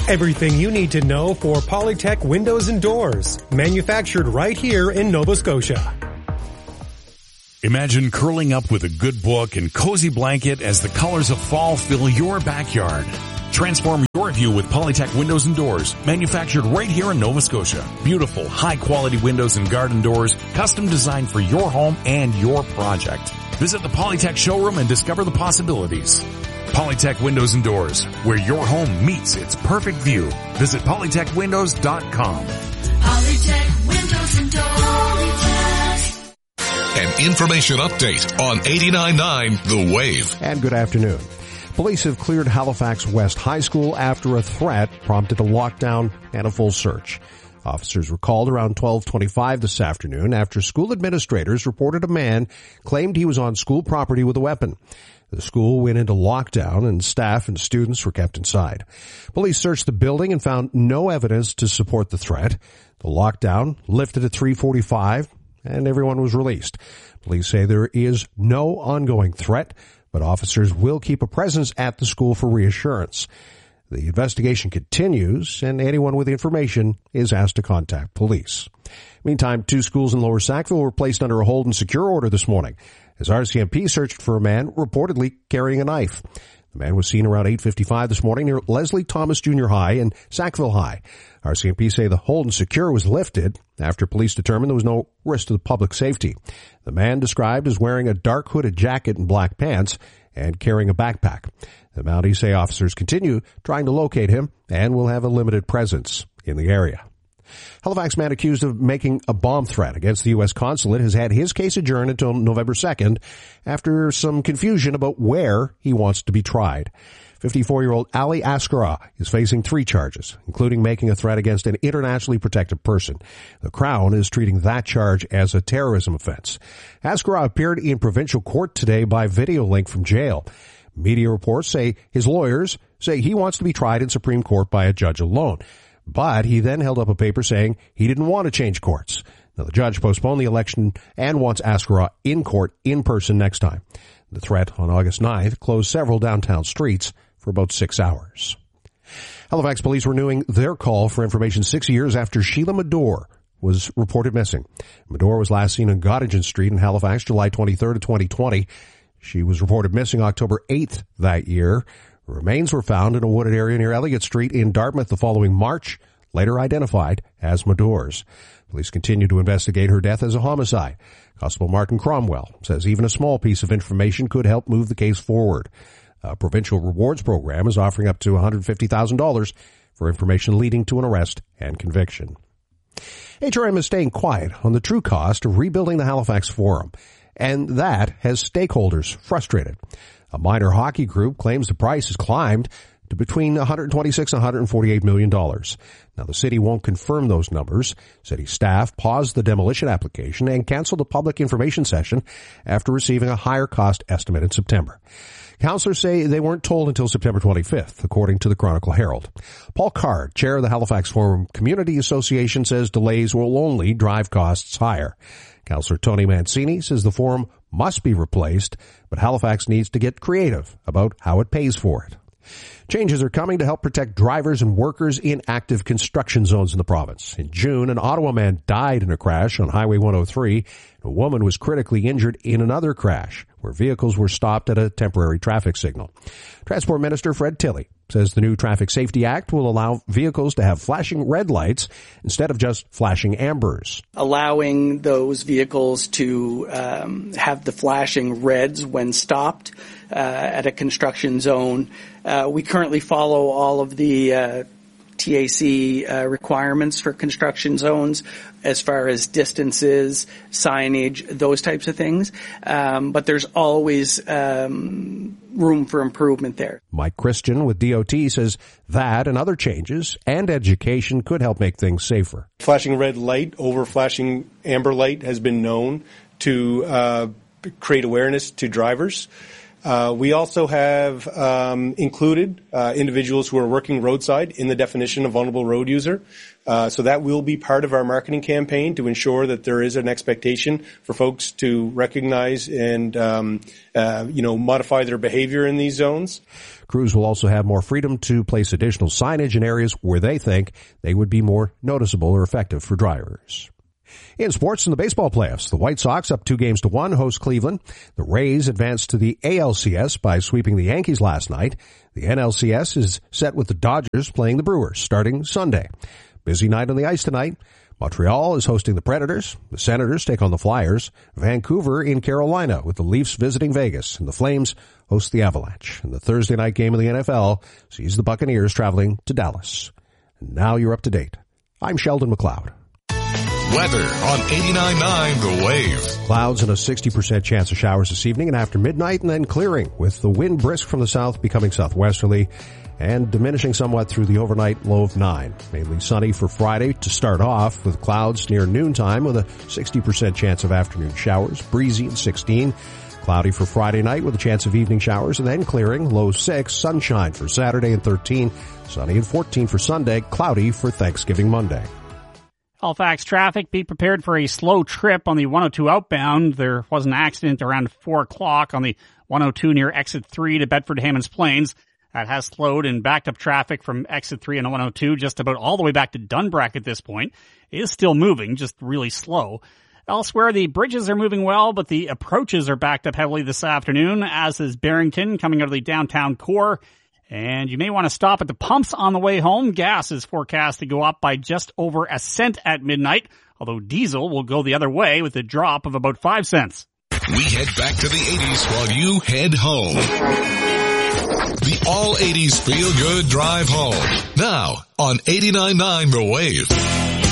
Everything you need to know for Polytech Windows and Doors. Manufactured right here in Nova Scotia. Imagine curling up with a good book and cozy blanket as the colors of fall fill your backyard. Transform your view with Polytech Windows and Doors, manufactured right here in Nova Scotia. Beautiful, high-quality windows and garden doors, custom designed for your home and your project. Visit the Polytech showroom and discover the possibilities. Polytech Windows and Doors, where your home meets its perfect view. Visit polytechwindows.com. Polytech Windows and Doors. An information update on 89.9 The Wave. And good afternoon. Police have cleared Halifax West High School after a threat prompted a lockdown and a full search. Officers were called around 12:25 this afternoon after school administrators reported a man claimed he was on school property with a weapon. The school went into lockdown and staff and students were kept inside. Police searched the building and found no evidence to support the threat. The lockdown lifted at 3:45 and everyone was released. Police say there is no ongoing threat, but officers will keep a presence at the school for reassurance. The investigation continues, and anyone with information is asked to contact police. Meantime, 2 schools in Lower Sackville were placed under a hold and secure order this morning as RCMP searched for a man reportedly carrying a knife. The man was seen around 8:55 this morning near Leslie Thomas Junior High and Sackville High. RCMP say the hold and secure was lifted after police determined there was no risk to the public safety. The man described as wearing a dark hooded jacket and black pants and carrying a backpack. The Mounties say officers continue trying to locate him and will have a limited presence in the area. Halifax man accused of making a bomb threat against the U.S. consulate has had his case adjourned until November 2nd after some confusion about where he wants to be tried. 54-year-old Ali Asghar is facing 3 charges, including making a threat against an internationally protected person. The Crown is treating that charge as a terrorism offense. Asghar appeared in provincial court today by video link from jail. Media reports say his lawyers say he wants to be tried in Supreme Court by a judge alone. But he then held up a paper saying he didn't want to change courts. Now, the judge postponed the election and wants Asghar in court in person next time. The threat on August 9th closed several downtown streets for about 6 hours. Halifax police renewing their call for information 6 years after Sheila Madore was reported missing. Madore was last seen on Gottingen Street in Halifax July 23rd of 2020. She was reported missing October 8th that year. Her remains were found in a wooded area near Elliott Street in Dartmouth the following March, later identified as Madore's. Police continue to investigate her death as a homicide. Constable Martin Cromwell says even a small piece of information could help move the case forward. A provincial rewards program is offering up to $150,000 for information leading to an arrest and conviction. HRM is staying quiet on the true cost of rebuilding the Halifax Forum, and that has stakeholders frustrated. A minor hockey group claims the price has climbed to between $126 and $148 million. Now, the city won't confirm those numbers. City staff paused the demolition application and canceled a public information session after receiving a higher cost estimate in September. Councillors say they weren't told until September 25th, according to the Chronicle Herald. Paul Card, chair of the Halifax Forum Community Association, says delays will only drive costs higher. Councillor Tony Mancini says the forum must be replaced, but Halifax needs to get creative about how it pays for it. Changes are coming to help protect drivers and workers in active construction zones in the province. In June, an Ottawa man died in a crash on Highway 103. A woman was critically injured in another crash where vehicles were stopped at a temporary traffic signal. Transport Minister Fred Tilley says the new Traffic Safety Act will allow vehicles to have flashing red lights instead of just flashing ambers. Allowing those vehicles to have the flashing reds when stopped at a construction zone. We currently follow all of the TAC requirements for construction zones as far as distances, signage, those types of things. But there's always room for improvement there. Mike Christian with DOT says that and other changes and education could help make things safer. Flashing red light over flashing amber light has been known to create awareness to drivers. We also have included individuals who are working roadside in the definition of vulnerable road user. So that will be part of our marketing campaign to ensure that there is an expectation for folks to recognize and modify their behavior in these zones. Crews will also have more freedom to place additional signage in areas where they think they would be more noticeable or effective for drivers. In sports, in the baseball playoffs, the White Sox up 2-1 host Cleveland. The Rays advanced to the ALCS by sweeping the Yankees last night. The NLCS is set with the Dodgers playing the Brewers starting Sunday. Busy night on the ice tonight. Montreal is hosting the Predators. The Senators take on the Flyers. Vancouver in Carolina with the Leafs visiting Vegas. And the Flames host the Avalanche. And the Thursday night game of the NFL sees the Buccaneers traveling to Dallas. And now you're up to date. I'm Sheldon McLeod. Weather on 89.9 The Wave. Clouds and a 60% chance of showers this evening and after midnight, and then clearing with the wind brisk from the south becoming southwesterly and diminishing somewhat through the overnight low of 9. Mainly sunny for Friday to start off with clouds near noontime with a 60% chance of afternoon showers, breezy at 16. Cloudy for Friday night with a chance of evening showers and then clearing, low 6, sunshine for Saturday and 13, sunny and 14 for Sunday, cloudy for Thanksgiving Monday. Halifax traffic, be prepared for a slow trip on the 102 outbound. There was an accident around 4 o'clock on the 102 near exit 3 to Bedford-Hammonds Plains. That has slowed and backed up traffic from exit 3 on the 102 just about all the way back to Dunbrack at this point. It is still moving, just really slow. Elsewhere, the bridges are moving well, but the approaches are backed up heavily this afternoon, as is Barrington coming out of the downtown core. And you may want to stop at the pumps on the way home. Gas is forecast to go up by just over a cent at midnight, although diesel will go the other way with a drop of about 5 cents. We head back to the 80s while you head home. The all 80s feel good drive home. Now on 89.9 The Wave.